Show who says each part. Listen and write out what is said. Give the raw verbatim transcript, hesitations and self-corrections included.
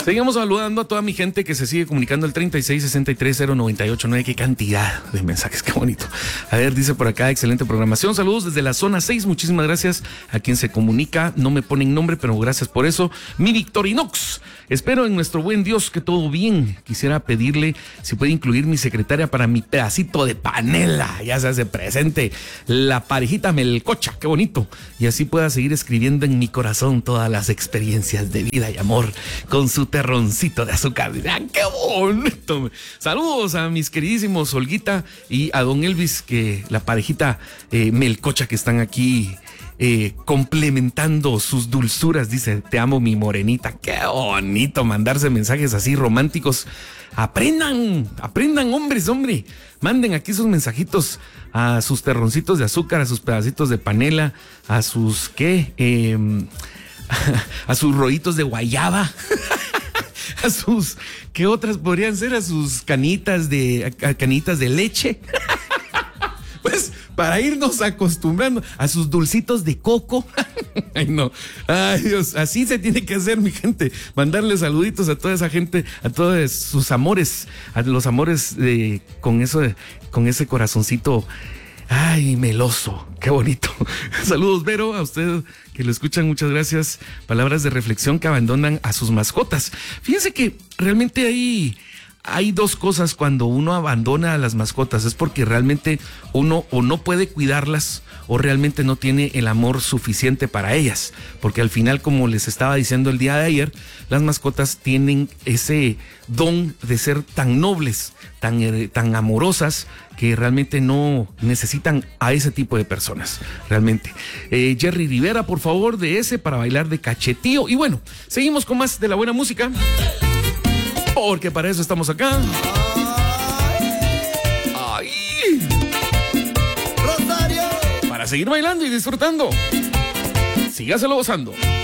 Speaker 1: Seguimos saludando a toda mi gente que se sigue comunicando al treinta y seis sesenta y tres cero noventa y ocho nueve. Qué cantidad de mensajes, qué bonito. A ver, dice por acá, excelente programación. Saludos desde la zona seis. Muchísimas gracias a quien se comunica. No me ponen nombre, pero gracias por eso. Mi Victorinox. Espero en nuestro buen Dios que todo bien. Quisiera pedirle si puede incluir mi secretaria para mi pedacito de panela. Ya se hace presente la parejita melcocha. Qué bonito. Y así pueda seguir escribiendo en mi corazón todas las experiencias de vida y amor con su terroncito de azúcar. ¡Ah, qué bonito! Saludos a mis queridísimos Olguita y a don Elvis, que la parejita eh, melcocha que están aquí eh, complementando sus dulzuras. Dice, te amo mi morenita. ¡Qué bonito mandarse mensajes así románticos! Aprendan, aprendan hombres, hombre. Manden aquí sus mensajitos a sus terroncitos de azúcar, a sus pedacitos de panela, a sus, ¿qué? Eh, a sus rollitos de guayaba. A sus, ¿qué otras podrían ser? A sus canitas de, a canitas de leche. Pues para irnos acostumbrando a sus dulcitos de coco. Ay, no. Ay, Dios, así se tiene que hacer, mi gente. Mandarle saluditos a toda esa gente, a todos sus amores, a los amores de, con eso, con ese corazoncito. Ay, meloso, qué bonito. Saludos, Vero, a usted que lo escuchan, muchas gracias. Palabras de reflexión que abandonan a sus mascotas. Fíjense que realmente hay, hay dos cosas cuando uno abandona a las mascotas. Es porque realmente uno o no puede cuidarlas o realmente no tiene el amor suficiente para ellas. Porque al final, como les estaba diciendo el día de ayer, las mascotas tienen ese don de ser tan nobles, tan, tan amorosas, que realmente no necesitan a ese tipo de personas, realmente. Eh, Jerry Rivera, por favor, de ese para bailar de cachetío. Y bueno, seguimos con más de la buena música, porque para eso estamos acá. ¡Ay! Rosario. Para seguir bailando y disfrutando. Sígaselo gozando.